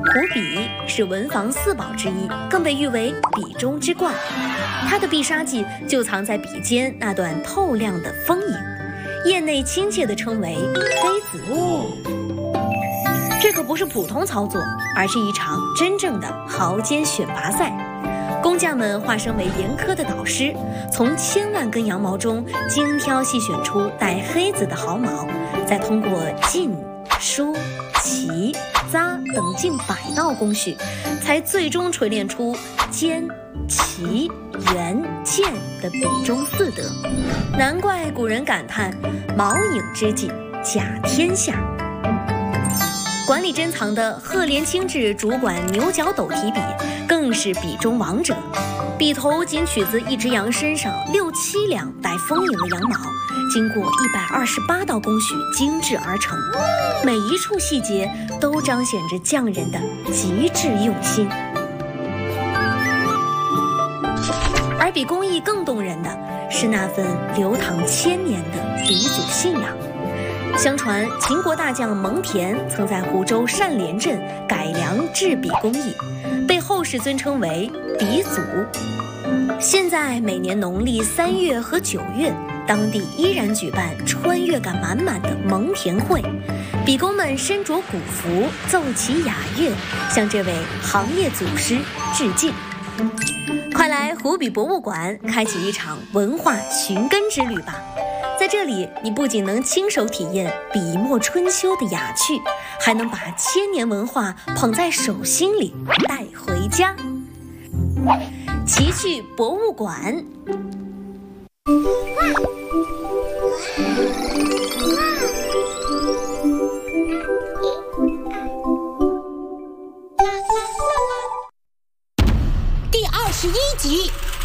湖笔是文房四宝之一，更被誉为笔中之冠。它的必杀技就藏在笔尖那段透亮的锋影，业内亲切地称为黑子。这可不是普通操作，而是一场真正的毫尖选拔赛。工匠们化身为严苛的导师，从千万根羊毛中精挑细选出带黑子的毫毛，再通过浸、梳、起、扎等近100道工序，才最终锤炼出尖、齐、圆、剑的笔中4德。难怪古人感叹毛影之际甲天下。管理珍藏的赫连清制主管牛角斗提笔更是笔中王者，笔头仅取自一只羊身上6、7两带丰盈的羊毛，经过128道工序精制而成，每一处细节都彰显着匠人的极致用心。而比工艺更动人的是那份流淌千年的鼻祖信仰。相传秦国大将蒙恬曾在湖州单连镇改良制笔工艺，被后世尊称为笔祖。现在每年农历3月和9月，当地依然举办穿越感满满的蒙恬会，笔工们身着古服，奏起雅乐，向这位行业祖师致敬。快来湖笔博物馆开启一场文化寻根之旅吧！在这里，你不仅能亲手体验笔墨春秋的雅趣，还能把千年文化捧在手心里带回家。奇趣博物馆。 第21集。